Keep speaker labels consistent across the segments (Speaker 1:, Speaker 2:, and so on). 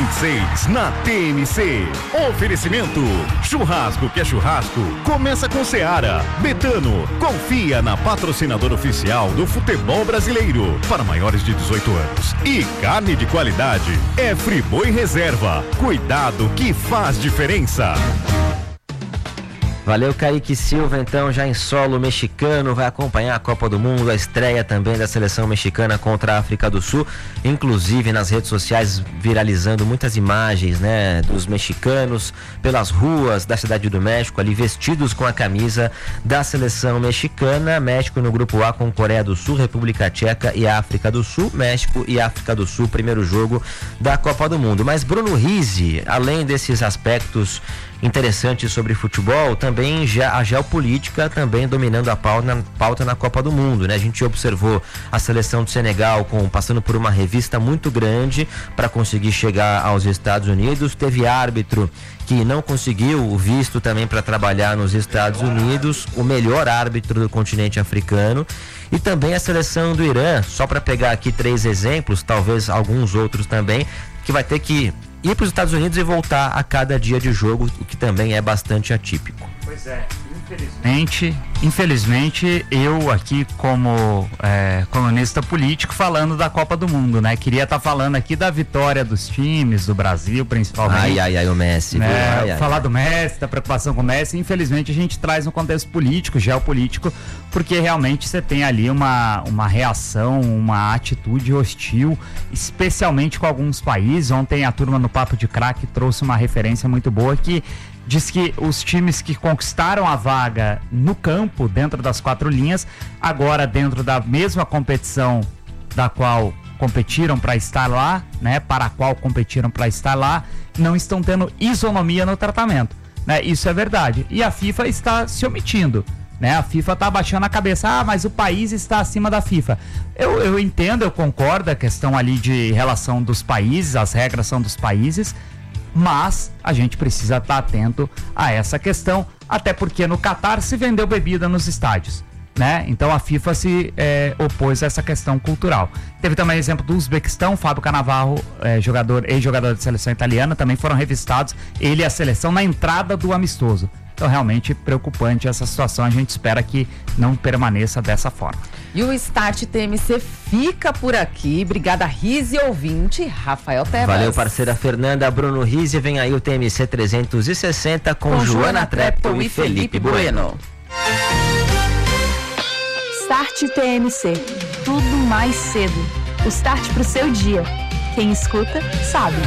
Speaker 1: 2026 na TMC. Oferecimento: churrasco que é churrasco, começa com Seara. Betano, confia na patrocinadora oficial do futebol brasileiro para maiores de 18 anos. E carne de qualidade é Friboi Reserva. Cuidado que faz diferença.
Speaker 2: Valeu, Kaique Silva, então, já em solo mexicano, vai acompanhar a Copa do Mundo, a estreia também da seleção mexicana contra a África do Sul, inclusive nas redes sociais viralizando muitas imagens, né, dos mexicanos pelas ruas da Cidade do México, ali vestidos com a camisa da seleção mexicana. México no grupo A com Coreia do Sul, República Tcheca e África do Sul. México e África do Sul, primeiro jogo da Copa do Mundo. Mas Bruno Rizzi, além desses aspectos interessantes sobre futebol, também a geopolítica também dominando a pauta na Copa do Mundo, né? A gente observou a seleção do Senegal passando por uma revista muito grande para conseguir chegar aos Estados Unidos. Teve árbitro que não conseguiu o visto também para trabalhar nos Estados Unidos, o melhor árbitro do continente africano. E também a seleção do Irã, só para pegar aqui 3 exemplos, talvez alguns outros também, que vai ter que ir para os Estados Unidos e voltar a cada dia de jogo, o que também é bastante atípico.
Speaker 3: Pois é, infelizmente eu aqui como colunista político falando da Copa do Mundo, né? Queria estar falando aqui da vitória dos times, do Brasil principalmente.
Speaker 2: Ai, o Messi.
Speaker 3: Né? Falar do Messi, da preocupação com o Messi. Infelizmente a gente traz um contexto político, geopolítico, porque realmente você tem ali uma reação, uma atitude hostil, especialmente com alguns países. Ontem a turma no Papo de Craque trouxe uma referência muito boa que diz que os times que conquistaram a vaga no campo, dentro das 4 linhas, agora dentro da mesma competição da qual competiram para estar lá, né, para a qual competiram para estar lá, não estão tendo isonomia no tratamento, né? Isso é verdade. E a FIFA está se omitindo, né? A FIFA está abaixando a cabeça. Mas o país está acima da FIFA. Eu entendo, eu concordo, a questão ali de relação dos países, as regras são dos países, mas a gente precisa estar atento a essa questão, até porque no Catar se vendeu bebida nos estádios, né? Então a FIFA se opôs a essa questão cultural. Teve também o exemplo do Uzbequistão, Fábio Cannavaro, ex-jogador de seleção italiana, também foram revistados, ele e a seleção, na entrada do amistoso. Então realmente preocupante essa situação, a gente espera que não permaneça dessa forma.
Speaker 4: E o Start TMC fica por aqui. Obrigada, Rizzi, ouvinte, Rafael Tebas.
Speaker 2: Valeu, parceira Fernanda. Bruno Rizzi, vem aí o TMC 360 com Joana Trepton e Felipe Bueno.
Speaker 5: Start TMC, tudo mais cedo. O start pro seu dia. Quem escuta, sabe.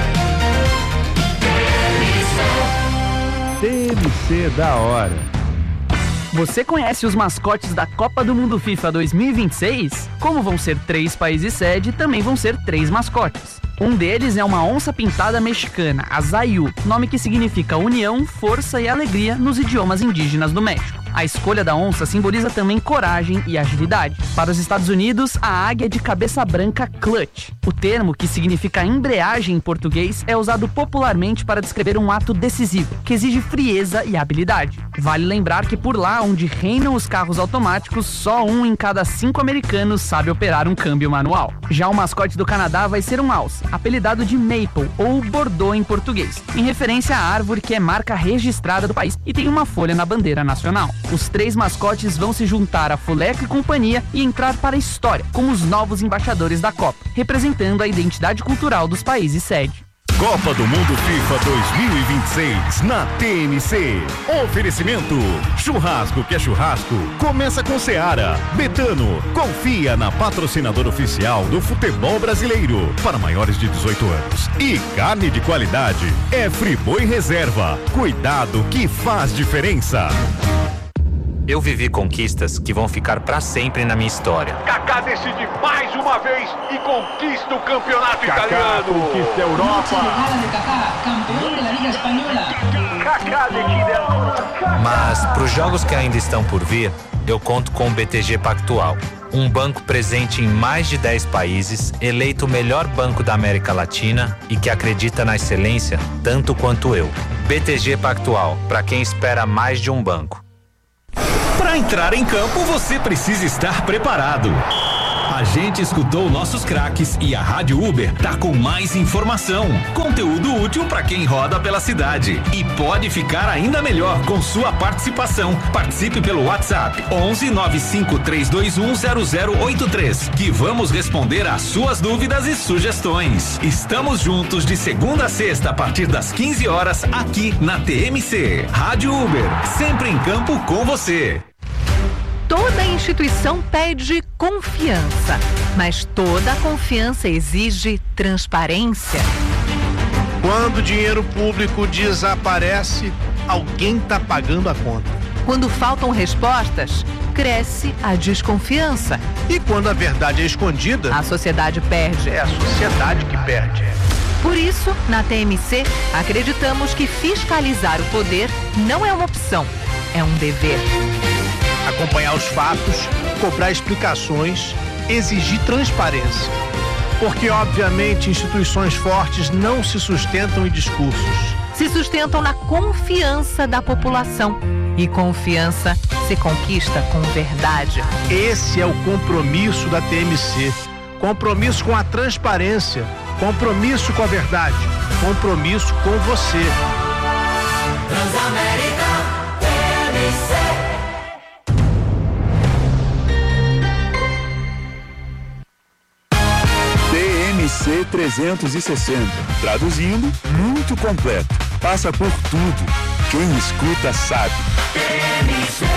Speaker 6: TMC da hora.
Speaker 7: Você conhece os mascotes da Copa do Mundo FIFA 2026? Como vão ser 3 países sede, também vão ser 3 mascotes. Um deles é uma onça pintada mexicana, a Zayu, nome que significa união, força e alegria nos idiomas indígenas do México. A escolha da onça simboliza também coragem e agilidade. Para os Estados Unidos, a águia de cabeça branca clutch. O termo, que significa embreagem em português, é usado popularmente para descrever um ato decisivo, que exige frieza e habilidade. Vale lembrar que por lá, onde reinam os carros automáticos, só 1 em cada 5 americanos sabe operar um câmbio manual. Já o mascote do Canadá vai ser um alce, apelidado de Maple, ou Bordeaux em português, em referência à árvore que é marca registrada do país e tem uma folha na bandeira nacional. Os 3 mascotes vão se juntar a Fuleco e companhia e entrar para a história como os novos embaixadores da Copa, representando a identidade cultural dos países sede.
Speaker 1: Copa do Mundo FIFA 2026 na TMC. Oferecimento: churrasco que é churrasco, começa com Seara. Betano, confia na patrocinadora oficial do futebol brasileiro para maiores de 18 anos. E carne de qualidade é Friboi Reserva. Cuidado que faz diferença.
Speaker 8: Eu vivi conquistas que vão ficar pra sempre na minha história.
Speaker 9: Kaká decide mais uma vez e conquista o campeonato italiano.
Speaker 6: Conquista a Europa.
Speaker 9: Kaká decide a Europa.
Speaker 8: Mas pros jogos que ainda estão por vir, eu conto com o BTG Pactual. Um banco presente em mais de 10 países, eleito o melhor banco da América Latina e que acredita na excelência tanto quanto eu. BTG Pactual, para quem espera mais de um banco.
Speaker 10: Para entrar em campo, você precisa estar preparado. A gente escutou nossos craques e a Rádio Uber tá com mais informação, conteúdo útil para quem roda pela cidade. E pode ficar ainda melhor com sua participação. Participe pelo WhatsApp 11 95 321 0083, que vamos responder às suas dúvidas e sugestões. Estamos juntos de segunda a sexta a partir das 15 horas aqui na TMC. Rádio Uber, sempre em campo com você.
Speaker 11: Toda instituição pede confiança, mas toda confiança exige transparência.
Speaker 12: Quando o dinheiro público desaparece, alguém está pagando a conta.
Speaker 11: Quando faltam respostas, cresce a desconfiança.
Speaker 12: E quando a verdade é escondida,
Speaker 11: a sociedade perde.
Speaker 12: É a sociedade que perde.
Speaker 11: Por isso, na TMC, acreditamos que fiscalizar o poder não é uma opção, é um dever.
Speaker 12: Acompanhar os fatos, cobrar explicações, exigir transparência. Porque, obviamente, instituições fortes não se sustentam em discursos.
Speaker 11: Se sustentam na confiança da população. E confiança se conquista com verdade.
Speaker 12: Esse é o compromisso da TMC. Compromisso com a transparência. Compromisso com a verdade. Compromisso com você.
Speaker 13: Transamérica TMC.
Speaker 1: TMC 360. Traduzindo, muito completo. Passa por tudo. Quem escuta sabe. TMC.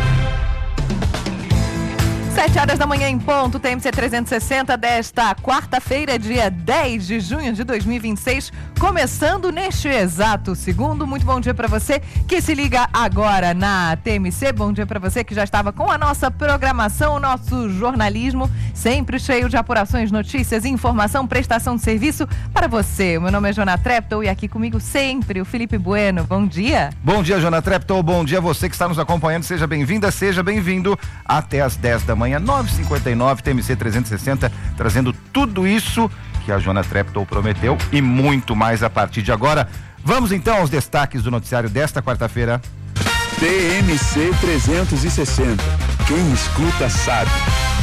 Speaker 4: 7 horas da manhã em ponto, TMC 360 desta quarta-feira, dia 10 de junho de 2026, começando neste exato segundo. Muito bom dia para você que se liga agora na TMC, bom dia para você que já estava com a nossa programação, o nosso jornalismo, sempre cheio de apurações, notícias, informação, prestação de serviço para você. O meu nome é Jona Treptow e aqui comigo sempre o Felipe Bueno. Bom dia.
Speaker 14: Bom dia, Jona Treptow, bom dia a você que está nos acompanhando, seja bem-vinda, seja bem-vindo até às 10 da manhã. 9h59, TMC 360, trazendo tudo isso que a Jona Treptow prometeu e muito mais a partir de agora. Vamos então aos destaques do noticiário desta quarta-feira.
Speaker 1: TMC 360. Quem escuta sabe.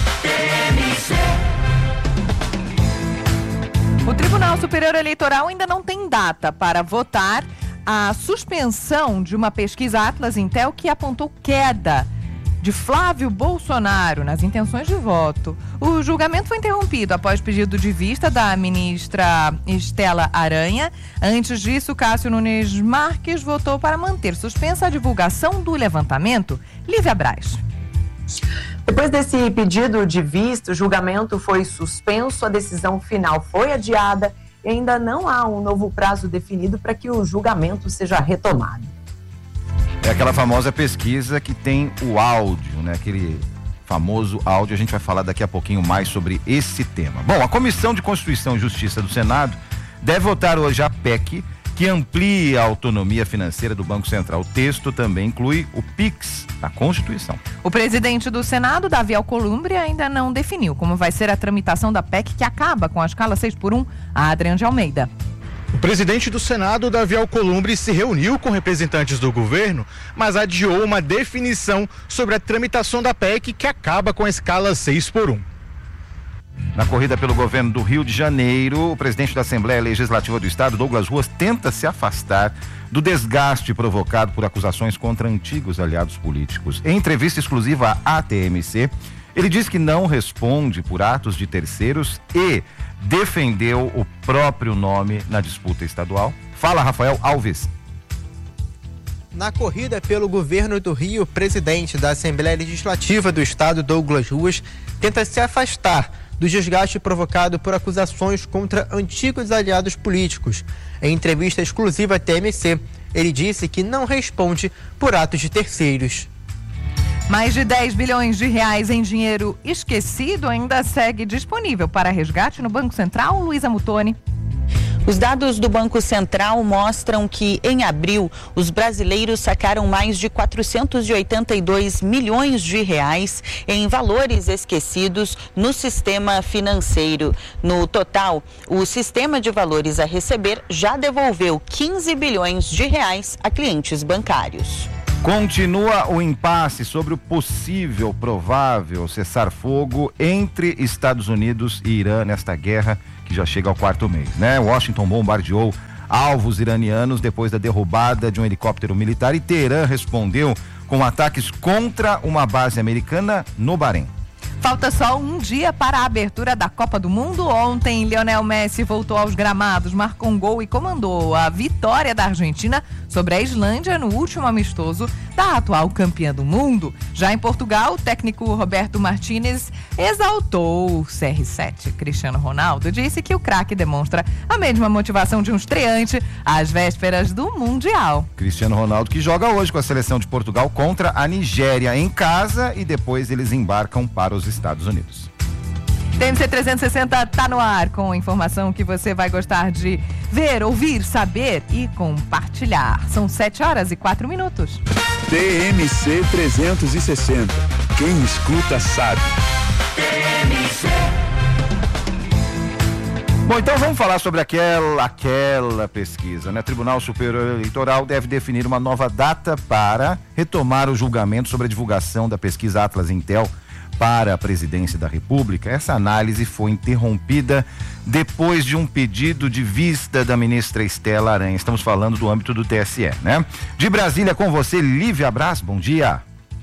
Speaker 4: O Tribunal Superior Eleitoral ainda não tem data para votar a suspensão de uma pesquisa Atlas Intel que apontou queda de Flávio Bolsonaro nas intenções de voto. O julgamento foi interrompido após pedido de vista da ministra Estela Aranha. Antes disso, Cássio Nunes Marques votou para manter suspensa a divulgação do levantamento. Lívia Braz.
Speaker 15: Depois desse pedido de vista, o julgamento foi suspenso, a decisão final foi adiada e ainda não há um novo prazo definido para que o julgamento seja retomado.
Speaker 14: É aquela famosa pesquisa que tem o áudio, né? Aquele famoso áudio, a gente vai falar daqui a pouquinho mais sobre esse tema. Bom, a Comissão de Constituição e Justiça do Senado deve votar hoje a PEC que amplia a autonomia financeira do Banco Central. O texto também inclui o PIX da Constituição.
Speaker 4: O presidente do Senado, Davi Alcolumbre, ainda não definiu como vai ser a tramitação da PEC que acaba com a escala 6x1, a Adriano de Almeida.
Speaker 16: O presidente do Senado, Davi Alcolumbre, se reuniu com representantes do governo, mas adiou uma definição sobre a tramitação da PEC que acaba com a escala 6x1.
Speaker 14: Na corrida pelo governo do Rio de Janeiro, o presidente da Assembleia Legislativa do Estado, Douglas Ruas, tenta se afastar do desgaste provocado por acusações contra antigos aliados políticos. Em entrevista exclusiva à TMC, ele diz que não responde por atos de terceiros e defendeu o próprio nome na disputa estadual. Fala, Rafael Alves.
Speaker 17: Na corrida pelo governo do Rio, o presidente da Assembleia Legislativa do Estado, Douglas Ruas, tenta se afastar do desgaste provocado por acusações contra antigos aliados políticos. Em entrevista exclusiva à TMC, ele disse que não responde por atos de terceiros.
Speaker 4: Mais de 10 bilhões de reais em dinheiro esquecido ainda segue disponível para resgate no Banco Central. Luísa Mutoni.
Speaker 18: Os dados do Banco Central mostram que, em abril, os brasileiros sacaram mais de 482 milhões de reais em valores esquecidos no sistema financeiro. No total, o sistema de valores a receber já devolveu 15 bilhões de reais a clientes bancários.
Speaker 14: Continua o impasse sobre o possível, provável cessar-fogo entre Estados Unidos e Irã nesta guerra que já chega ao 4º mês, né? Washington bombardeou alvos iranianos depois da derrubada de um helicóptero militar e Teherã respondeu com ataques contra uma base americana no Bahrein.
Speaker 4: Falta só um dia para a abertura da Copa do Mundo. Ontem, Lionel Messi voltou aos gramados, marcou um gol e comandou a vitória da Argentina sobre a Islândia no último amistoso da atual campeã do mundo. Já em Portugal, o técnico Roberto Martínez exaltou o CR7. Cristiano Ronaldo disse que o craque demonstra a mesma motivação de um estreante às vésperas do Mundial.
Speaker 14: Cristiano Ronaldo que joga hoje com a seleção de Portugal contra a Nigéria em casa e depois eles embarcam para os Estados Unidos.
Speaker 4: TMC 360 tá no ar com informação que você vai gostar de ver, ouvir, saber e compartilhar. São 7h04.
Speaker 6: TMC 360. Quem escuta sabe.
Speaker 13: TMC.
Speaker 14: Bom, então vamos falar sobre aquela pesquisa, né? Tribunal Superior Eleitoral deve definir uma nova data para retomar o julgamento sobre a divulgação da pesquisa Atlas Intel para a presidência da República. Essa análise foi interrompida depois de um pedido de vista da ministra Estela Aranha. Estamos falando do âmbito do TSE, né? De Brasília com você, Lívia Braz, bom dia.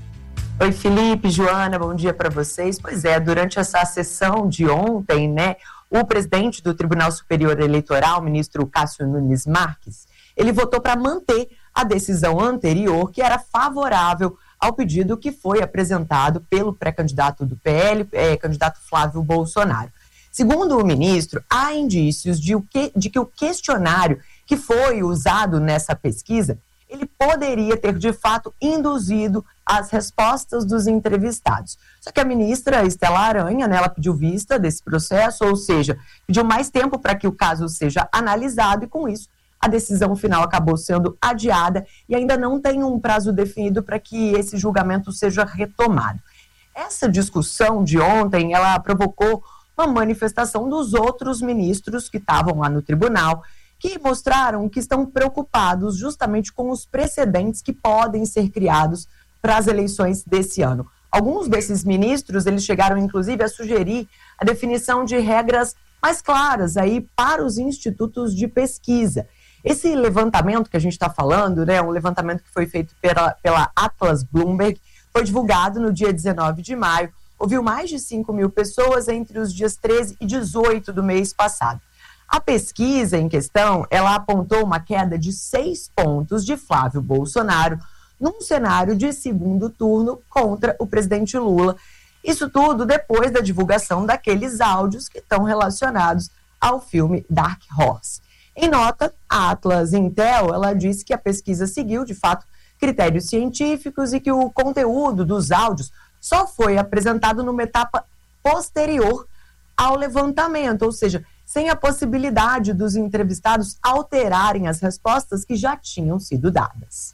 Speaker 15: Oi, Felipe, Joana, bom dia para vocês. Pois é, durante essa sessão de ontem, né, o presidente do Tribunal Superior Eleitoral, ministro Cássio Nunes Marques, ele votou para manter a decisão anterior, que era favorável ao pedido que foi apresentado pelo pré-candidato do PL, candidato Flávio Bolsonaro. Segundo o ministro, há indícios de que o questionário que foi usado nessa pesquisa, ele poderia ter, de fato, induzido as respostas dos entrevistados. Só que a ministra Estela Aranha, né, ela pediu vista desse processo, ou seja, pediu mais tempo para que o caso seja analisado e, com isso, a decisão final acabou sendo adiada e ainda não tem um prazo definido para que esse julgamento seja retomado. Essa discussão de ontem, ela provocou uma manifestação dos outros ministros que estavam lá no tribunal, que mostraram que estão preocupados justamente com os precedentes que podem ser criados para as eleições desse ano. Alguns desses ministros, eles chegaram inclusive a sugerir a definição de regras mais claras aí para os institutos de pesquisa. Esse levantamento que a gente está falando, né, um levantamento que foi feito pela Atlas Bloomberg, foi divulgado no dia 19 de maio, ouviu mais de 5.000 pessoas entre os dias 13 e 18 do mês passado. A pesquisa em questão, ela apontou uma queda de 6 pontos de Flávio Bolsonaro num cenário de segundo turno contra o presidente Lula. Isso tudo depois da divulgação daqueles áudios que estão relacionados ao filme Dark Horse. Em nota, a Atlas Intel, ela disse que a pesquisa seguiu, de fato, critérios científicos e que o conteúdo dos áudios só foi apresentado numa etapa posterior ao levantamento, ou seja, sem a possibilidade dos entrevistados alterarem as respostas que já tinham sido dadas.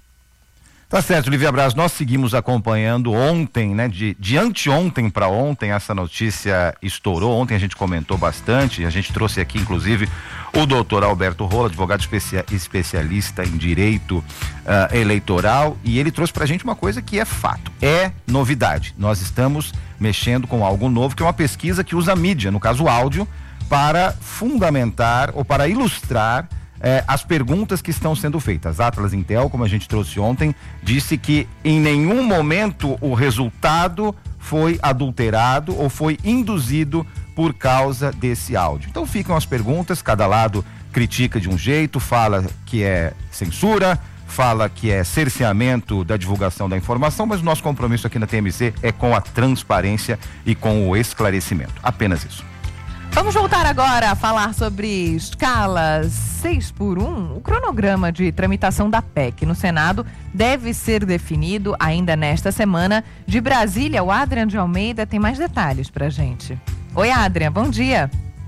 Speaker 14: Tá certo, Lívia Braz, nós seguimos acompanhando ontem, né, de anteontem para ontem, essa notícia estourou, ontem a gente comentou bastante, a gente trouxe aqui inclusive o doutor Alberto Rola, advogado especialista em direito eleitoral, e ele trouxe pra gente uma coisa que é fato, é novidade. Nós estamos mexendo com algo novo, que é uma pesquisa que usa mídia, no caso áudio, para fundamentar ou para ilustrar as perguntas que estão sendo feitas. Atlas Intel, como a gente trouxe ontem, disse que em nenhum momento o resultado foi adulterado ou foi induzido por causa desse áudio. Então ficam as perguntas, cada lado critica de um jeito, fala que é censura, fala que é cerceamento da divulgação da informação, mas o nosso compromisso aqui na TMC é com a transparência e com o esclarecimento. Apenas isso.
Speaker 4: Vamos voltar agora a falar sobre escala 6x1. O cronograma de tramitação da PEC no Senado deve ser definido ainda nesta semana. De Brasília, o Adrian de Almeida tem mais detalhes pra gente. Oi, Adrian, bom dia.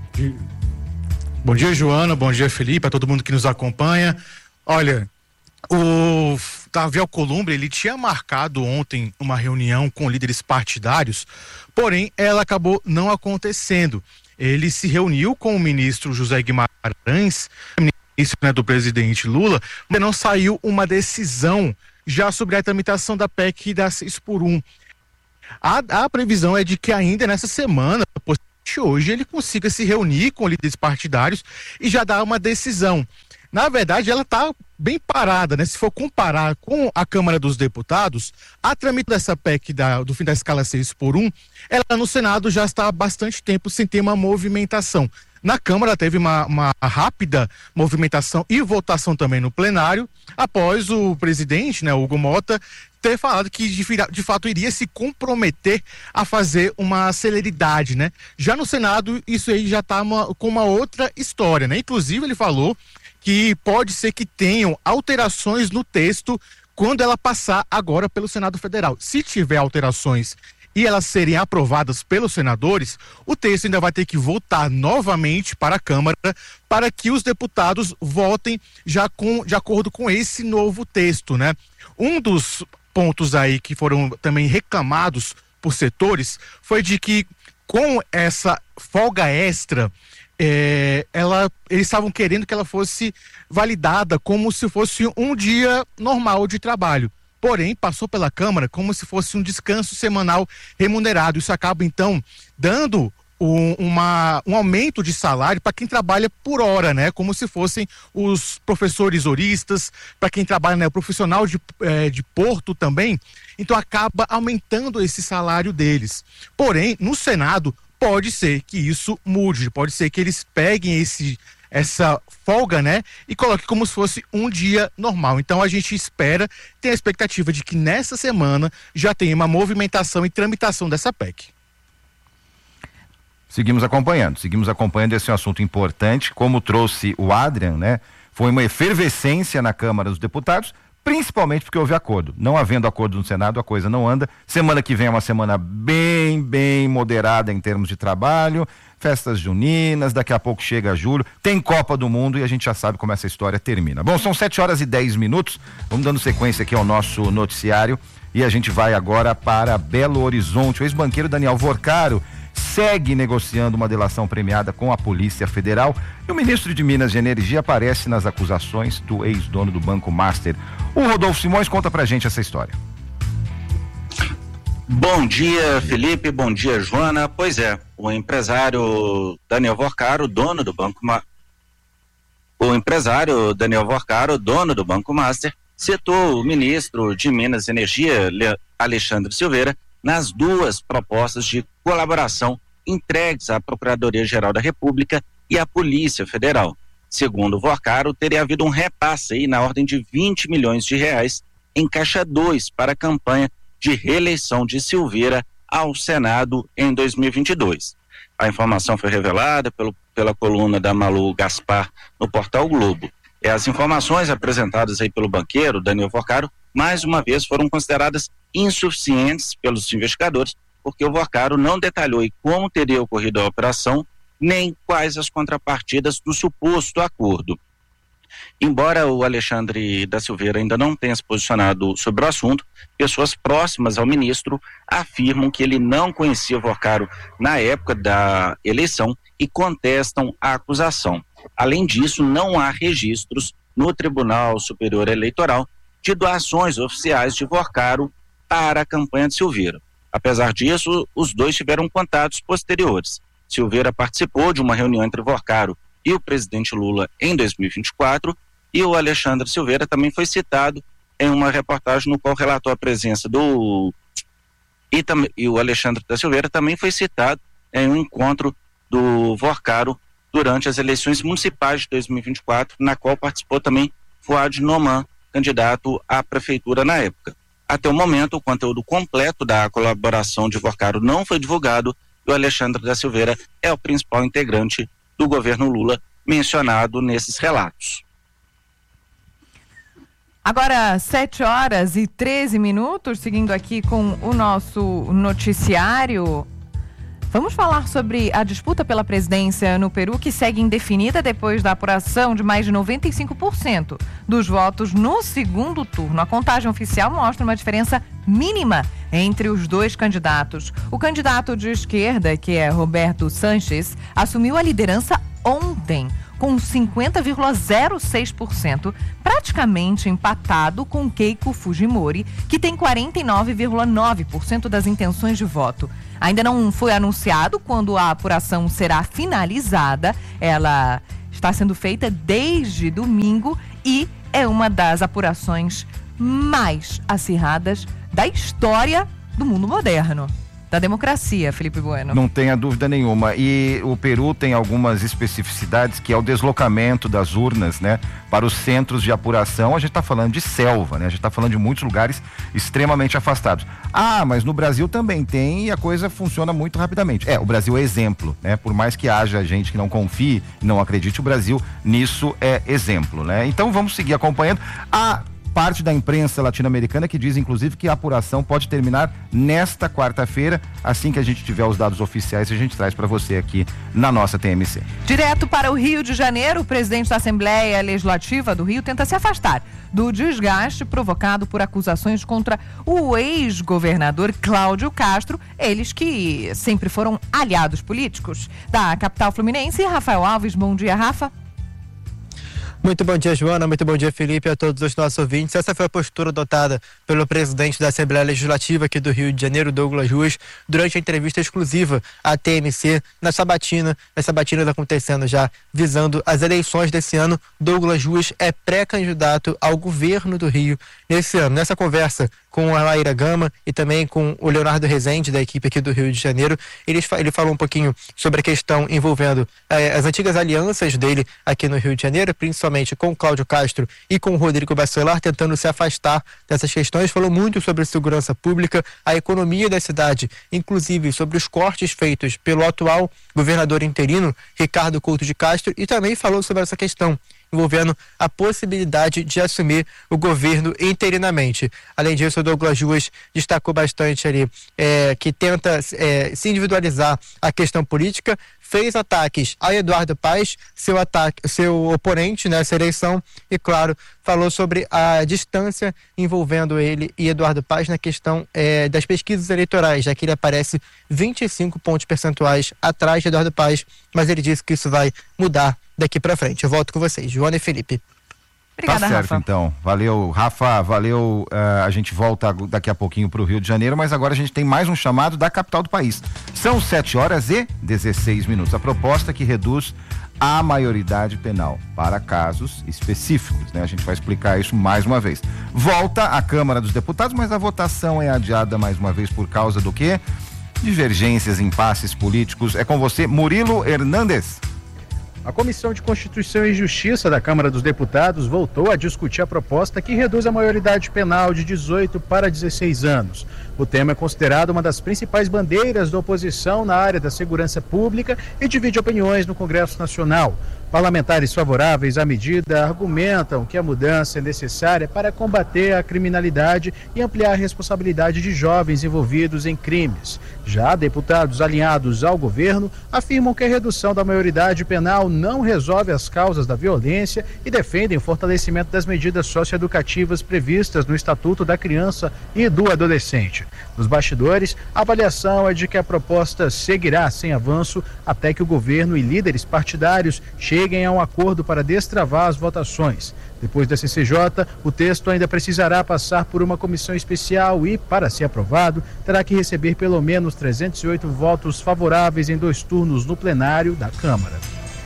Speaker 16: Bom dia, Joana, bom dia, Felipe, a todo mundo que nos acompanha. Olha, o Davi Alcolumbre, ele tinha marcado ontem uma reunião com líderes partidários, porém ela acabou não acontecendo. Ele se reuniu com o ministro José Guimarães, isso, né, do presidente Lula, mas não saiu uma decisão já sobre a tramitação da PEC da 6x1. A previsão é de que ainda nessa semana, hoje, ele consiga se reunir com líderes partidários e já dar uma decisão. Na verdade, ela está bem parada, né? Se for comparar com a Câmara dos Deputados, a tramitação dessa PEC do fim da escala 6x1, ela no Senado já está há bastante tempo sem ter uma movimentação. Na Câmara teve uma rápida movimentação e votação também no plenário, após o presidente, né, Hugo Mota, ter falado que de fato iria se comprometer a fazer uma celeridade, né? Já no Senado, isso aí já está com uma outra história, né? Inclusive, ele falou que pode ser que tenham alterações no texto quando ela passar agora pelo Senado Federal. Se tiver alterações e elas serem aprovadas pelos senadores, o texto ainda vai ter que voltar novamente para a Câmara para que os deputados votem já de acordo com esse novo texto, né? Um dos pontos aí que foram também reclamados por setores foi de que com essa folga extra, eles estavam querendo que ela fosse validada como se fosse um dia normal de trabalho. Porém, passou pela Câmara como se fosse um descanso semanal remunerado. Isso acaba, então, dando um aumento de salário para quem trabalha por hora, né? Como se fossem os professores horistas, para quem trabalha, né? O profissional de porto também. Então, acaba aumentando esse salário deles. Porém, no Senado, pode ser que isso mude, pode ser que eles peguem essa folga, né, e coloquem como se fosse um dia normal. Então a gente tem a expectativa de que nessa semana já tenha uma movimentação e tramitação dessa PEC.
Speaker 14: Seguimos acompanhando esse assunto importante, como trouxe o Adrian, né, foi uma efervescência na Câmara dos Deputados, principalmente porque houve acordo. Não havendo acordo no Senado, a coisa não anda. Semana que vem é uma semana bem moderada em termos de trabalho, festas juninas, daqui a pouco chega julho, tem Copa do Mundo e a gente já sabe como essa história termina. Bom, são 7h10, vamos dando sequência aqui ao nosso noticiário e a gente vai agora para Belo Horizonte. O ex-banqueiro Daniel Vorcaro segue negociando uma delação premiada com a Polícia Federal e o ministro de Minas e Energia aparece nas acusações do ex-dono do Banco Master. O Rodolfo Simões conta pra gente essa história.
Speaker 19: Bom dia, Felipe, bom dia, Joana. Pois é, o empresário Daniel Vorcaro, dono do Banco Master, citou o ministro de Minas e Energia, Alexandre Silveira, nas duas propostas de colaboração entregues à Procuradoria-Geral da República e à Polícia Federal. Segundo Vorcaro, teria havido um repasse aí na ordem de 20 milhões de reais em Caixa 2 para a campanha de reeleição de Silveira ao Senado em 2022. A informação foi revelada pela coluna da Malu Gaspar no portal Globo. As informações apresentadas aí pelo banqueiro Daniel Vorcaro, mais uma vez, foram consideradas insuficientes pelos investigadores, porque o Vorcaro não detalhou como teria ocorrido a operação, nem quais as contrapartidas do suposto acordo. Embora o Alexandre da Silveira ainda não tenha se posicionado sobre o assunto, pessoas próximas ao ministro afirmam que ele não conhecia Vorcaro na época da eleição e contestam a acusação. Além disso, não há registros no Tribunal Superior Eleitoral de doações oficiais de Vorcaro para a campanha de Silveira. Apesar disso, os dois tiveram contatos posteriores. Silveira participou de uma reunião entre Vorcaro e o presidente Lula em 2024, e o Alexandre Silveira também foi citado em uma reportagem no qual relatou a presença e o Alexandre da Silveira também foi citado em um encontro do Vorcaro durante as eleições municipais de 2024, na qual participou também Fuad Noman, candidato à prefeitura na época. Até o momento, o conteúdo completo da colaboração de Vorcaro não foi divulgado e o Alexandre da Silveira é o principal integrante do governo Lula mencionado nesses relatos.
Speaker 4: Agora, 7h13, seguindo aqui com o nosso noticiário. Vamos falar sobre a disputa pela presidência no Peru, que segue indefinida depois da apuração de mais de 95% dos votos no segundo turno. A contagem oficial mostra uma diferença mínima entre os dois candidatos. O candidato de esquerda, que é Roberto Sanches, assumiu a liderança ontem. com 50,06%, praticamente empatado com Keiko Fujimori, que tem 49,9% das intenções de voto. Ainda não foi anunciado quando a apuração será finalizada. Ela está sendo feita desde domingo e é uma das apurações mais acirradas da história do mundo moderno, da democracia, Felipe Bueno.
Speaker 14: Não tenha dúvida nenhuma. E o Peru tem algumas especificidades, que é o deslocamento das urnas, né, para os centros de apuração. A gente está falando de selva, né? A gente está falando de muitos lugares extremamente afastados. Ah, mas no Brasil também tem, e a coisa funciona muito rapidamente. O Brasil é exemplo, né? Por mais que haja gente que não confie, não acredite, o Brasil nisso é exemplo, né? Então vamos seguir acompanhando. Parte da imprensa latino-americana que diz, inclusive, que a apuração pode terminar nesta quarta-feira. Assim que a gente tiver os dados oficiais, a gente traz para você aqui na nossa TMC.
Speaker 4: Direto para o Rio de Janeiro, o presidente da Assembleia Legislativa do Rio tenta se afastar do desgaste provocado por acusações contra o ex-governador Cláudio Castro, eles que sempre foram aliados políticos. Da capital fluminense, Rafael Alves. Bom dia, Rafa.
Speaker 17: Muito bom dia, Joana. Muito bom dia, Felipe, a todos os nossos ouvintes. Essa foi a postura adotada pelo presidente da Assembleia Legislativa aqui do Rio de Janeiro, Douglas Ruas, durante a entrevista exclusiva à TMC na sabatina. As sabatinas acontecendo já visando as eleições desse ano. Douglas Ruas é pré-candidato ao governo do Rio nesse ano. Nessa conversa com a Laíra Gama e também com o Leonardo Rezende, da equipe aqui do Rio de Janeiro, ele falou um pouquinho sobre a questão envolvendo as antigas alianças dele aqui no Rio de Janeiro, principalmente com o Cláudio Castro e com o Rodrigo Bacelar, tentando se afastar dessas questões. Falou muito sobre segurança pública, a economia da cidade, inclusive sobre os cortes feitos pelo atual governador interino, Ricardo Couto de Castro, e também falou sobre essa questão envolvendo a possibilidade de assumir o governo interinamente. Além disso, o Douglas Ruas destacou bastante ali que tenta se individualizar a questão política, fez ataques a Eduardo Paes, seu oponente nessa eleição, e claro, falou sobre a distância envolvendo ele e Eduardo Paes na questão das pesquisas eleitorais, já que ele aparece 25 pontos percentuais atrás de Eduardo Paes, mas ele disse que isso vai mudar daqui para frente. Eu volto com vocês, Joana e Felipe.
Speaker 4: Obrigada,
Speaker 14: tá certo,
Speaker 4: Rafa.
Speaker 14: Então. Valeu, Rafa, valeu. A gente volta daqui a pouquinho para o Rio de Janeiro, mas agora a gente tem mais um chamado da capital do país. São 7h16. A proposta que reduz a maioridade penal para casos específicos, né? A gente vai explicar isso mais uma vez. Volta à Câmara dos Deputados, mas a votação é adiada mais uma vez por causa do quê? Divergências, impasses políticos. É com você, Murilo Hernandes.
Speaker 20: A Comissão de Constituição e Justiça da Câmara dos Deputados voltou a discutir a proposta que reduz a maioridade penal de 18 para 16 anos. O tema é considerado uma das principais bandeiras da oposição na área da segurança pública e divide opiniões no Congresso Nacional. Parlamentares favoráveis à medida argumentam que a mudança é necessária para combater a criminalidade e ampliar a responsabilidade de jovens envolvidos em crimes. Já deputados alinhados ao governo afirmam que a redução da maioridade penal não resolve as causas da violência e defendem o fortalecimento das medidas socioeducativas previstas no Estatuto da Criança e do Adolescente. Nos bastidores, a avaliação é de que a proposta seguirá sem avanço até que o governo e líderes partidários cheguem a um acordo para destravar as votações. Depois da CCJ, o texto ainda precisará passar por uma comissão especial e, para ser aprovado, terá que receber pelo menos 308 votos favoráveis em 2 turnos no plenário da Câmara.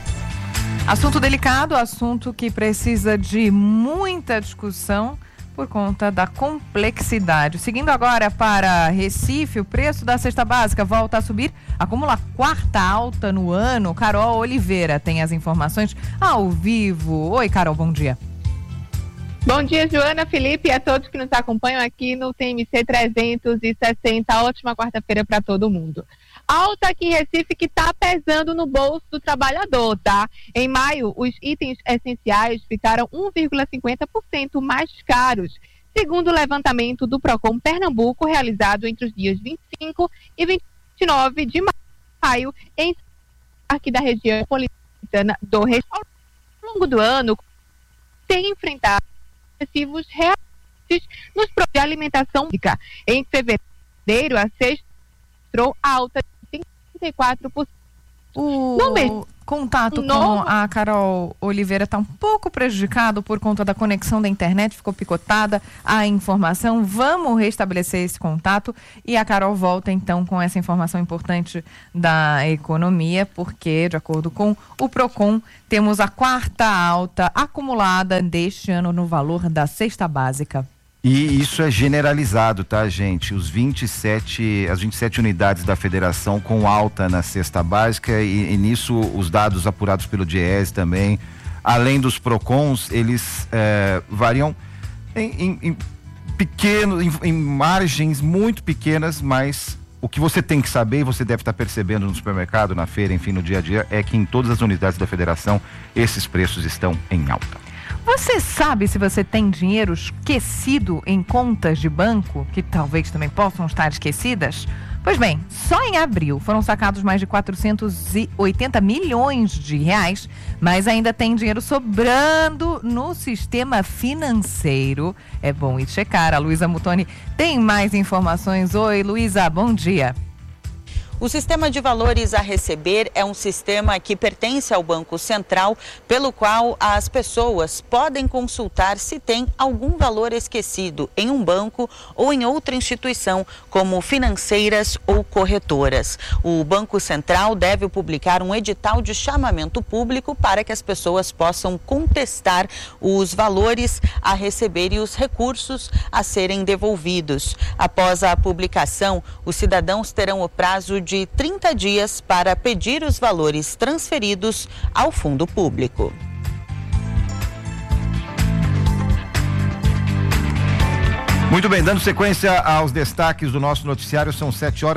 Speaker 4: Assunto delicado, assunto que precisa de muita discussão por conta da complexidade. Seguindo agora para Recife, o preço da cesta básica volta a subir, acumula a 4ª alta no ano. Carol Oliveira tem as informações ao vivo. Oi, Carol, bom dia.
Speaker 21: Bom dia, Joana, Felipe e a todos que nos acompanham aqui no TMC 360. Ótima quarta-feira para todo mundo. Alta aqui em Recife que está pesando no bolso do trabalhador, tá? Em maio, os itens essenciais ficaram 1,50% mais caros, segundo o levantamento do Procon Pernambuco, realizado entre os dias 25 e 29 de maio, em aqui da região metropolitana do Recife. Ao longo do ano, tem enfrentado excessivos reajustes nos produtos de alimentação pública. Em fevereiro, a cesta mostrou alta de 34%. No mês
Speaker 4: contato com a Carol Oliveira está um pouco prejudicado por conta da conexão da internet, ficou picotada a informação. Vamos restabelecer esse contato e a Carol volta então com essa informação importante da economia, porque de acordo com o Procon, temos a 4ª alta acumulada deste ano no valor da cesta básica.
Speaker 14: E isso é generalizado, tá, gente? As 27 unidades da federação com alta na cesta básica e nisso os dados apurados pelo DIEESE também, além dos PROCONs, eles variam em margens muito pequenas, mas o que você tem que saber, e você deve estar percebendo no supermercado, na feira, enfim, no dia a dia, é que em todas as unidades da federação esses preços estão em alta.
Speaker 4: Você sabe se você tem dinheiro esquecido em contas de banco, que talvez também possam estar esquecidas? Pois bem, só em abril foram sacados mais de 480 milhões de reais, mas ainda tem dinheiro sobrando no sistema financeiro. É bom ir checar. A Luísa Mutoni tem mais informações. Oi, Luísa, bom dia.
Speaker 18: O sistema de valores a receber é um sistema que pertence ao Banco Central, pelo qual as pessoas podem consultar se tem algum valor esquecido em um banco ou em outra instituição, como financeiras ou corretoras. O Banco Central deve publicar um edital de chamamento público para que as pessoas possam contestar os valores a receber e os recursos a serem devolvidos. Após a publicação, os cidadãos terão o prazo de 30 dias para pedir os valores transferidos ao fundo público.
Speaker 14: Muito bem, dando sequência aos destaques do nosso noticiário, são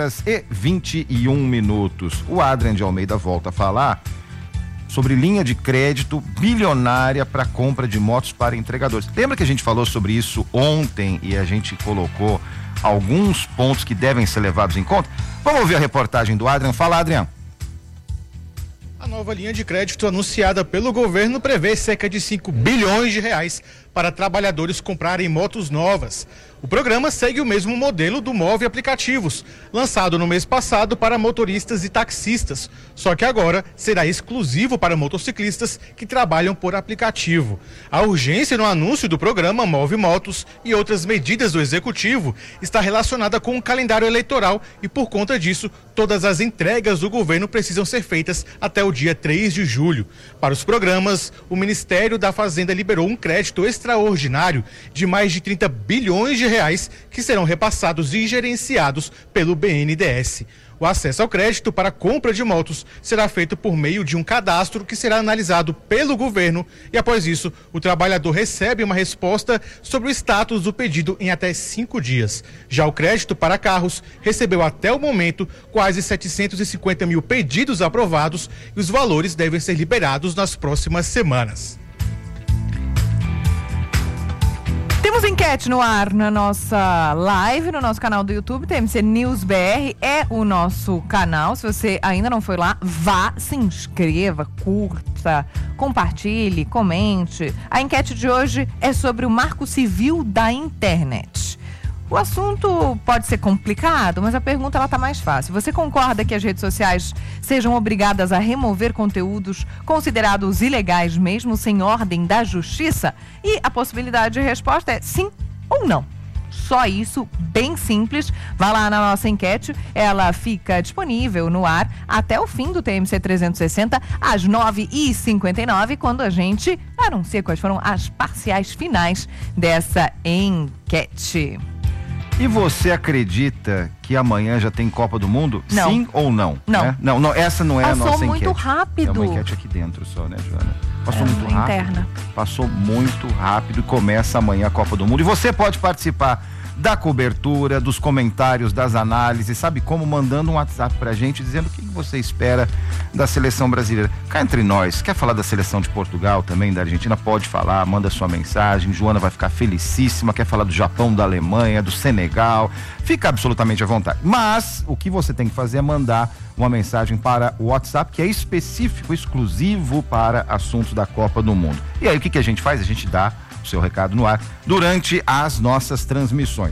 Speaker 14: 7h21. O Adrian de Almeida volta a falar sobre linha de crédito bilionária para compra de motos para entregadores. Lembra que a gente falou sobre isso ontem e a gente colocou alguns pontos que devem ser levados em conta? Vamos ouvir a reportagem do Adrian. Fala, Adrian.
Speaker 16: A nova linha de crédito anunciada pelo governo prevê cerca de 5 bilhões de reais para trabalhadores comprarem motos novas. O programa segue o mesmo modelo do Move Aplicativos, lançado no mês passado para motoristas e taxistas, só que agora será exclusivo para motociclistas que trabalham por aplicativo. A urgência no anúncio do programa Move Motos e outras medidas do Executivo está relacionada com o calendário eleitoral e, por conta disso, todas as entregas do governo precisam ser feitas até o dia 3 de julho. Para os programas, o Ministério da Fazenda liberou um crédito extraordinário de mais de 30 bilhões de reais que serão repassados e gerenciados pelo BNDES. O acesso ao crédito para compra de motos será feito por meio de um cadastro que será analisado pelo governo e, após isso, o trabalhador recebe uma resposta sobre o status do pedido em até 5 dias. Já o crédito para carros recebeu até o momento quase 750 mil pedidos aprovados e os valores devem ser liberados nas próximas semanas.
Speaker 4: Temos enquete no ar na nossa live, no nosso canal do YouTube, TMC News BR é o nosso canal. Se você ainda não foi lá, vá, se inscreva, curta, compartilhe, comente. A enquete de hoje é sobre o Marco Civil da Internet. O assunto pode ser complicado, mas a pergunta ela tá mais fácil. Você concorda que as redes sociais sejam obrigadas a remover conteúdos considerados ilegais mesmo sem ordem da justiça? E a possibilidade de resposta é sim ou não. Só isso, bem simples. Vá lá na nossa enquete, ela fica disponível no ar até o fim do TMC 360, às 9h59, quando a gente anuncia quais foram as parciais finais dessa enquete.
Speaker 14: E você acredita que amanhã já tem Copa do Mundo?
Speaker 4: Não.
Speaker 14: Sim ou não?
Speaker 4: Não.
Speaker 14: Né? Não, essa não é a nossa enquete.
Speaker 4: Passou muito rápido.
Speaker 14: É uma enquete aqui dentro só, né, Joana? Passou muito rápido.
Speaker 4: Interna.
Speaker 14: Passou muito rápido e começa amanhã a Copa do Mundo. E você pode participar da cobertura, dos comentários, das análises, sabe como? Mandando um WhatsApp pra gente, dizendo o que você espera da seleção brasileira. Cá entre nós, quer falar da seleção de Portugal também, da Argentina? Pode falar, manda sua mensagem, Joana vai ficar felicíssima. Quer falar do Japão, da Alemanha, do Senegal, fica absolutamente à vontade. Mas o que você tem que fazer é mandar uma mensagem para o WhatsApp, que é específico, exclusivo para assuntos da Copa do Mundo. E aí o que a gente faz? A gente dá o seu recado no ar durante as nossas transmissões.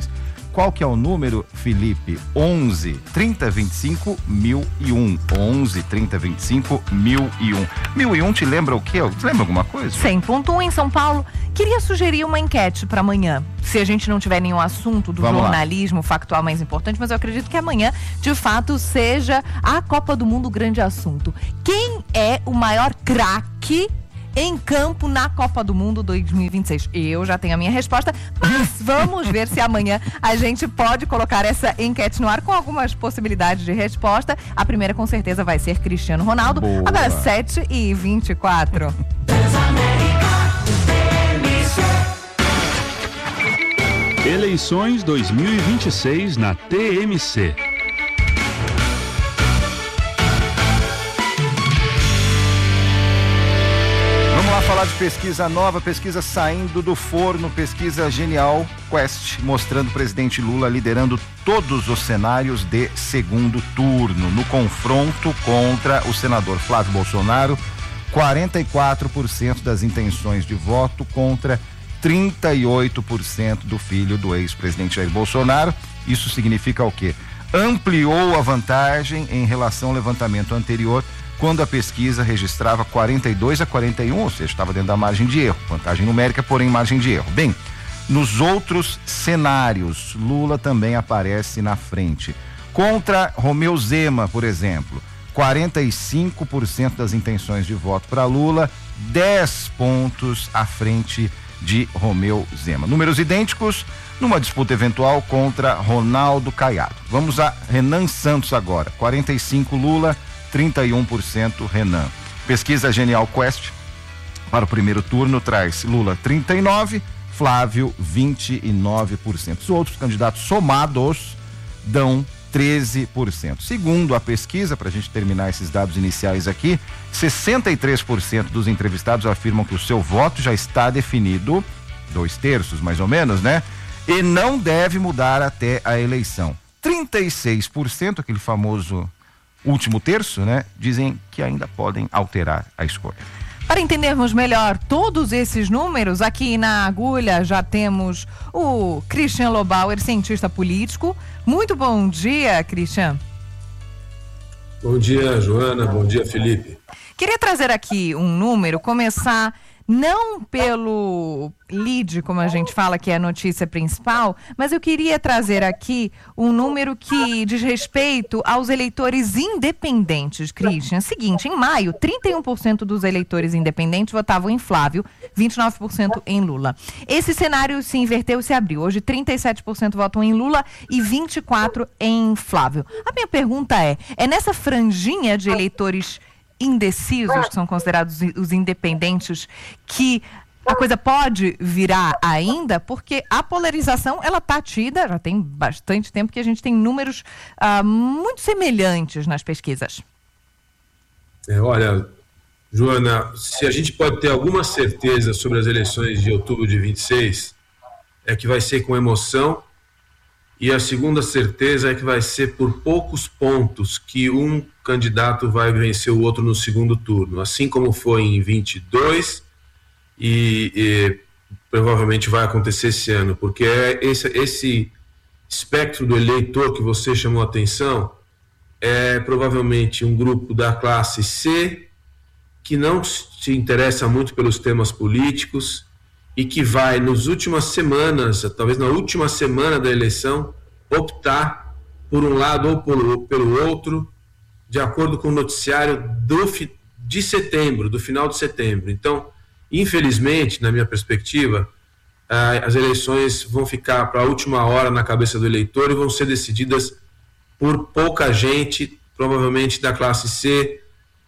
Speaker 14: Qual que é o número, Felipe? 11 30 25 1001. 11 30 25 1001. 1001 te lembra o quê? Te lembra alguma coisa?
Speaker 4: 100.1 em São Paulo. Queria sugerir uma enquete para amanhã. Se a gente não tiver nenhum assunto do jornalismo factual mais importante, mas eu acredito que amanhã, de fato, seja a Copa do Mundo o grande assunto. Quem é o maior craque em campo na Copa do Mundo 2026? Eu já tenho a minha resposta, mas vamos ver se amanhã a gente pode colocar essa enquete no ar com algumas possibilidades de resposta. A primeira com certeza vai ser Cristiano Ronaldo.
Speaker 14: Boa.
Speaker 4: Agora 7h24.
Speaker 6: Eleições 2026 na TMC.
Speaker 14: Vamos lá falar de pesquisa nova, pesquisa saindo do forno, pesquisa Genial Quest, mostrando o presidente Lula liderando todos os cenários de segundo turno. No confronto contra o senador Flávio Bolsonaro, 44% das intenções de voto contra 38% do filho do ex-presidente Jair Bolsonaro. Isso significa o quê? Ampliou a vantagem em relação ao levantamento anterior, quando a pesquisa registrava 42-41, ou seja, estava dentro da margem de erro. Vantagem numérica, porém margem de erro. Bem, nos outros cenários, Lula também aparece na frente. Contra Romeu Zema, por exemplo, 45% das intenções de voto para Lula, 10 pontos à frente de Romeu Zema. Números idênticos numa disputa eventual contra Ronaldo Caiado. Vamos a Renan Santos agora. 45 Lula, 31% Renan. Pesquisa Genial Quest para o primeiro turno traz Lula 39%, Flávio 29%. Os outros candidatos somados dão 13%. Segundo a pesquisa, para a gente terminar esses dados iniciais aqui, 63% dos entrevistados afirmam que o seu voto já está definido, 2/3 mais ou menos, né? E não deve mudar até a eleição. 36%, aquele famoso último terço, né? Dizem que ainda podem alterar a escolha.
Speaker 4: Para entendermos melhor todos esses números, aqui na agulha já temos o Christian Lobauer, cientista político. Muito bom dia, Christian.
Speaker 3: Bom dia, Joana. Bom dia, Felipe.
Speaker 4: Queria trazer aqui um número, começar não pelo lead, como a gente fala, que é a notícia principal, mas eu queria trazer aqui um número que diz respeito aos eleitores independentes, Christian. Seguinte, em maio, 31% dos eleitores independentes votavam em Flávio, 29% em Lula. Esse cenário se inverteu e se abriu. Hoje, 37% votam em Lula e 24% em Flávio. A minha pergunta é nessa franjinha de eleitores indecisos, que são considerados os independentes, que a coisa pode virar ainda, porque a polarização, ela está tida, já tem bastante tempo que a gente tem números muito semelhantes nas pesquisas.
Speaker 3: Olha, Joana, se a gente pode ter alguma certeza sobre as eleições de outubro de 26, é que vai ser com emoção, e a segunda certeza é que vai ser por poucos pontos que um candidato vai vencer o outro no segundo turno, assim como foi em 22 e provavelmente vai acontecer esse ano, porque esse espectro do eleitor que você chamou a atenção é provavelmente um grupo da classe C que não se interessa muito pelos temas políticos e que vai, nas últimas semanas, talvez na última semana da eleição, optar por um lado ou pelo outro, de acordo com o noticiário de setembro, do final de setembro. Então, infelizmente, na minha perspectiva, as eleições vão ficar para a última hora na cabeça do eleitor e vão ser decididas por pouca gente, provavelmente da classe C,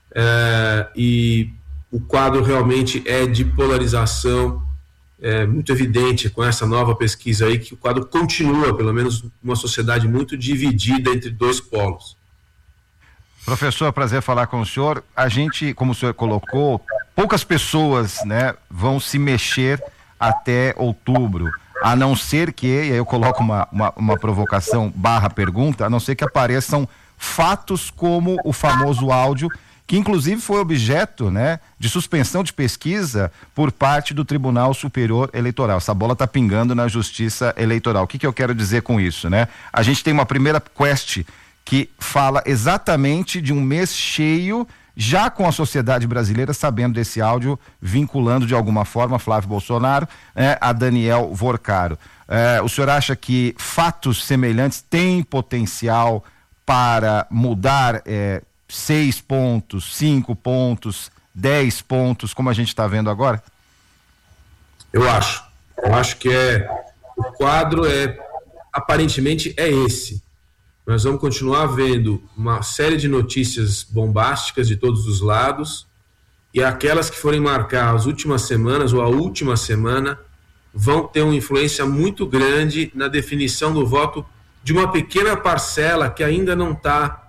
Speaker 3: e o quadro realmente é de polarização, muito evidente com essa nova pesquisa aí, que o quadro continua, pelo menos, uma sociedade muito dividida entre dois polos.
Speaker 14: Professor, prazer falar com o senhor. A gente, como o senhor colocou, poucas pessoas, né, vão se mexer até outubro, a não ser que, e aí eu coloco uma provocação / pergunta, a não ser que apareçam fatos como o famoso áudio que inclusive foi objeto, né, de suspensão de pesquisa por parte do Tribunal Superior Eleitoral. Essa bola está pingando na Justiça Eleitoral. O que eu quero dizer com isso, né? A gente tem uma primeira quest que fala exatamente de um mês cheio, já com a sociedade brasileira sabendo desse áudio, vinculando de alguma forma Flávio Bolsonaro, a Daniel Vorcaro. O senhor acha que fatos semelhantes têm potencial para mudar 6 pontos, 5 pontos, 10 pontos, como a gente está vendo agora?
Speaker 3: Eu acho que o quadro aparentemente é esse. Nós vamos continuar vendo uma série de notícias bombásticas de todos os lados, e aquelas que forem marcar as últimas semanas ou a última semana vão ter uma influência muito grande na definição do voto de uma pequena parcela que ainda não está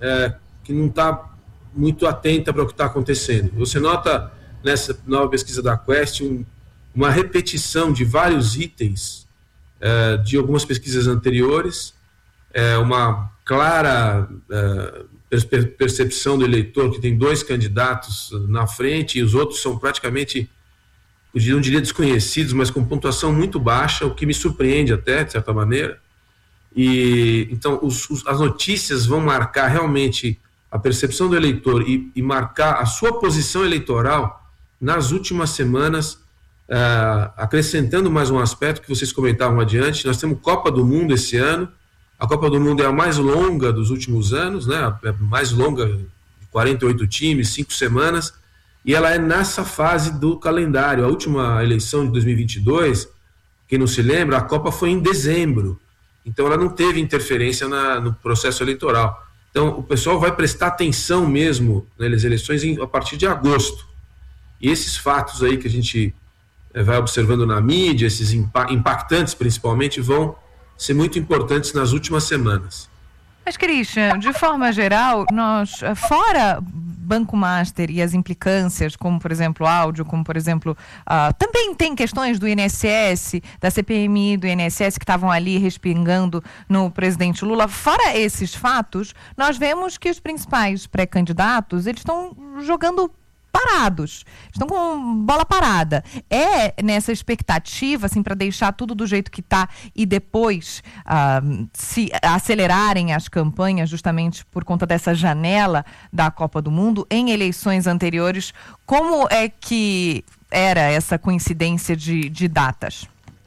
Speaker 3: muito atenta para o que está acontecendo. Você nota nessa nova pesquisa da Quest uma repetição de vários itens de algumas pesquisas anteriores, uma clara percepção do eleitor que tem 2 candidatos na frente e os outros são praticamente, eu não diria desconhecidos, mas com pontuação muito baixa, o que me surpreende até, de certa maneira. E então as notícias vão marcar realmente a percepção do eleitor e marcar a sua posição eleitoral nas últimas semanas, acrescentando mais um aspecto que vocês comentavam adiante. Nós temos Copa do Mundo esse ano. A Copa do Mundo é a mais longa dos últimos anos, né? A mais longa, 48 times, 5 semanas, e ela é nessa fase do calendário. A última eleição de 2022, quem não se lembra, a Copa foi em dezembro, então ela não teve interferência no processo eleitoral. Então o pessoal vai prestar atenção mesmo nas eleições a partir de agosto. E esses fatos aí que a gente vai observando na mídia, esses impactantes principalmente, vão ser muito importantes nas últimas semanas.
Speaker 4: Mas, Christian, de forma geral, nós, fora Banco Master e as implicâncias, como, por exemplo, áudio, como, por exemplo, também tem questões do INSS, da CPMI do INSS, que estavam ali respingando no presidente Lula. Fora esses fatos, nós vemos que os principais pré-candidatos, eles estão jogando parados, estão com bola parada. É nessa expectativa, assim, para deixar tudo do jeito que está e depois se acelerarem as campanhas justamente por conta dessa janela da Copa do Mundo em eleições anteriores. Como é que era essa coincidência de datas?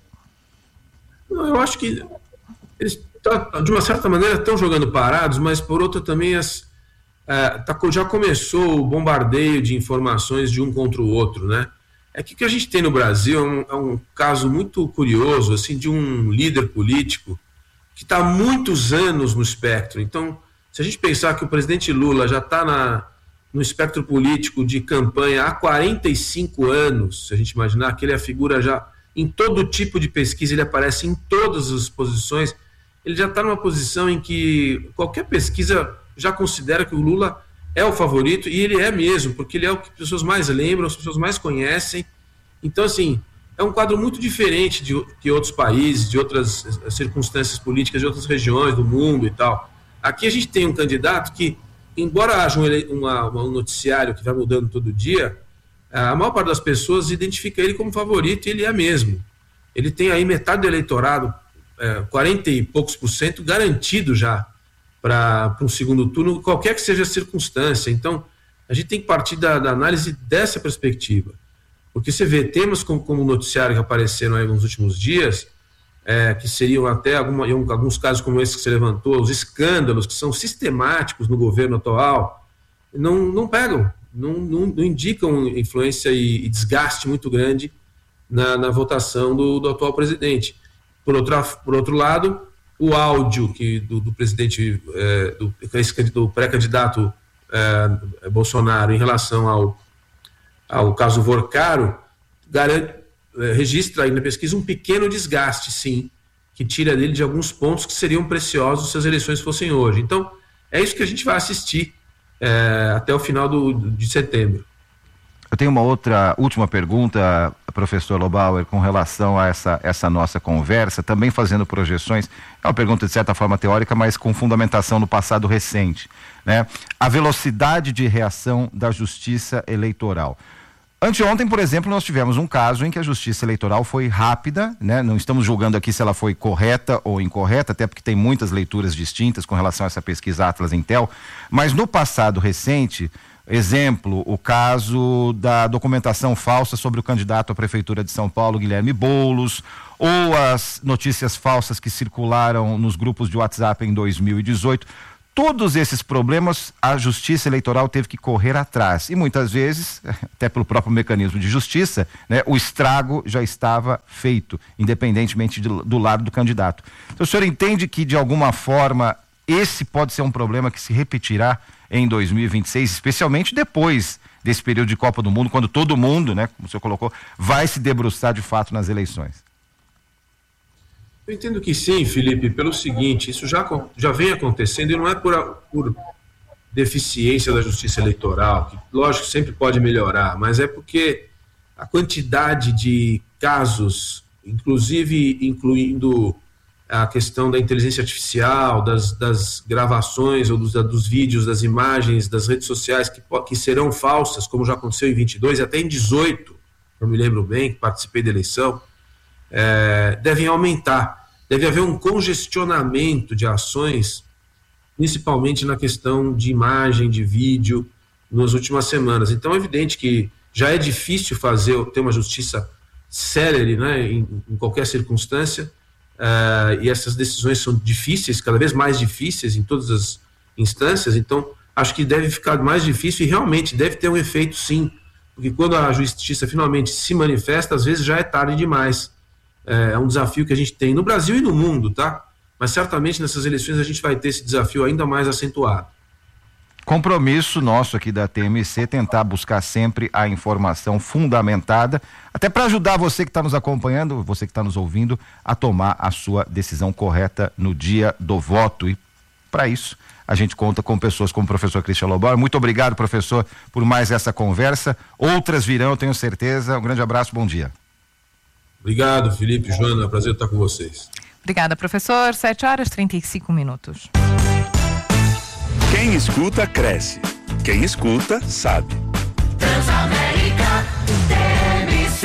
Speaker 3: Eu acho que eles, de uma certa maneira, estão jogando parados, mas por outra também já começou o bombardeio de informações de um contra o outro, né? É que o que a gente tem no Brasil é um caso muito curioso, assim, de um líder político que está há muitos anos no espectro. Então, se a gente pensar que o presidente Lula já está no espectro político de campanha há 45 anos, se a gente imaginar que ele é a figura já em todo tipo de pesquisa, ele aparece em todas as posições, ele já está numa posição em que qualquer pesquisa já considera que o Lula é o favorito, e ele é mesmo, porque ele é o que as pessoas mais lembram, as pessoas mais conhecem. Então, assim, é um quadro muito diferente de outros países, de outras circunstâncias políticas, de outras regiões do mundo e tal. Aqui a gente tem um candidato que, embora haja um noticiário que vai mudando todo dia, a maior parte das pessoas identifica ele como favorito, e ele é mesmo. Ele tem aí metade do eleitorado, 40 e poucos % garantido já para um segundo turno, qualquer que seja a circunstância. Então, a gente tem que partir da análise dessa perspectiva. Porque você vê temas como o noticiário que apareceram aí nos últimos dias, que seriam até, em alguns casos como esse que você levantou, os escândalos que são sistemáticos no governo atual, não pegam, não indicam influência e desgaste muito grande na votação do atual presidente. Por outro lado, o áudio do presidente, do pré-candidato Bolsonaro em relação ao caso Vorcaro, registra aí na pesquisa um pequeno desgaste, sim, que tira dele de alguns pontos que seriam preciosos se as eleições fossem hoje. Então, é isso que a gente vai assistir até o final de setembro.
Speaker 14: Eu tenho uma última pergunta, professor Lobauer, com relação a essa nossa conversa, também fazendo projeções. É uma pergunta de certa forma teórica, mas com fundamentação no passado recente, né? A velocidade de reação da Justiça Eleitoral. Anteontem, por exemplo, nós tivemos um caso em que a Justiça Eleitoral foi rápida, né? Não estamos julgando aqui se ela foi correta ou incorreta, até porque tem muitas leituras distintas com relação a essa pesquisa Atlas Intel, mas no passado recente, exemplo, o caso da documentação falsa sobre o candidato à Prefeitura de São Paulo, Guilherme Boulos, ou as notícias falsas que circularam nos grupos de WhatsApp em 2018, todos esses problemas a Justiça Eleitoral teve que correr atrás e muitas vezes, até pelo próprio mecanismo de justiça, né, o estrago já estava feito, independentemente do lado do candidato. Então, o senhor entende que de alguma forma esse pode ser um problema que se repetirá em 2026, especialmente depois desse período de Copa do Mundo, quando todo mundo, né, como o senhor colocou, vai se debruçar de fato nas eleições?
Speaker 3: Eu entendo que sim, Felipe, pelo seguinte, isso já vem acontecendo e não é por deficiência da Justiça Eleitoral, que lógico sempre pode melhorar, mas é porque a quantidade de casos, inclusive incluindo a questão da inteligência artificial, das gravações ou dos vídeos, das imagens, das redes sociais que serão falsas, como já aconteceu em 22 e até em 18, eu me lembro bem, que participei da eleição, devem aumentar. Deve haver um congestionamento de ações, principalmente na questão de imagem, de vídeo, nas últimas semanas. Então é evidente que já é difícil ter uma justiça célere, né, em qualquer circunstância, e essas decisões são difíceis, cada vez mais difíceis em todas as instâncias, então acho que deve ficar mais difícil e realmente deve ter um efeito sim, porque quando a justiça finalmente se manifesta, às vezes já é tarde demais. É um desafio que a gente tem no Brasil e no mundo, tá? Mas certamente nessas eleições a gente vai ter esse desafio ainda mais acentuado.
Speaker 14: Compromisso nosso aqui da TMC, tentar buscar sempre a informação fundamentada, até para ajudar você que está nos acompanhando, você que está nos ouvindo, a tomar a sua decisão correta no dia do voto. E para isso, a gente conta com pessoas como o professor Christian Lobauer. Muito obrigado, professor, por mais essa conversa. Outras virão, eu tenho certeza. Um grande abraço, bom dia.
Speaker 3: Obrigado, Felipe, Joana, é um prazer estar com vocês.
Speaker 4: Obrigada, professor. 7h35.
Speaker 6: Quem escuta, cresce. Quem escuta, sabe.
Speaker 13: Transamérica, TMC.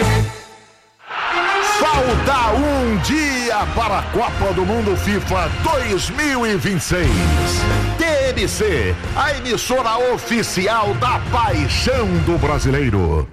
Speaker 1: Falta um dia para a Copa do Mundo FIFA 2026. TMC, a emissora oficial da paixão do brasileiro.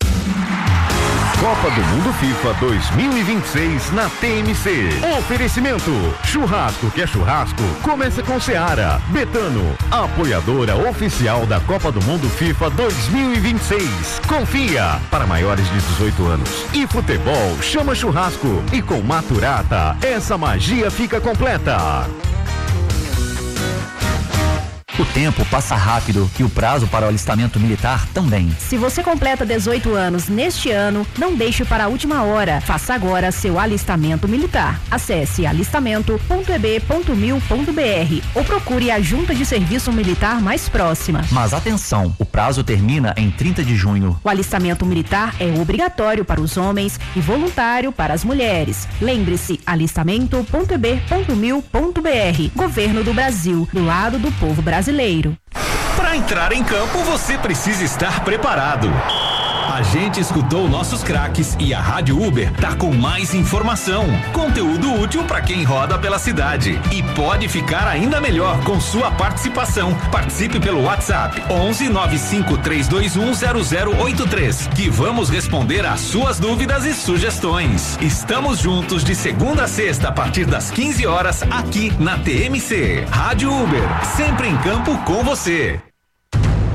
Speaker 1: Copa do Mundo FIFA 2026 na TMC. Oferecimento: churrasco que é churrasco, começa com Seara. Betano, apoiadora oficial da Copa do Mundo FIFA 2026. Confia, para maiores de 18 anos. E futebol chama churrasco. E com Maturata, essa magia fica completa.
Speaker 2: O tempo passa rápido e o prazo para o alistamento militar também.
Speaker 5: Se você completa 18 anos neste ano, não deixe para a última hora. Faça agora seu alistamento militar. Acesse alistamento.eb.mil.br ou procure a junta de serviço militar mais próxima.
Speaker 2: Mas atenção, o prazo termina em 30 de junho.
Speaker 5: O alistamento militar é obrigatório para os homens e voluntário para as mulheres. Lembre-se, alistamento.eb.mil.br. Governo do Brasil, do lado do povo brasileiro.
Speaker 10: Para entrar em campo, você precisa estar preparado. A gente escutou nossos craques e a Rádio Uber tá com mais informação, conteúdo útil para quem roda pela cidade e pode ficar ainda melhor com sua participação. Participe pelo WhatsApp 11 95 321 0083 que vamos responder às suas dúvidas e sugestões. Estamos juntos de segunda a sexta a partir das 15 horas aqui na TMC. Rádio Uber, sempre em campo com você.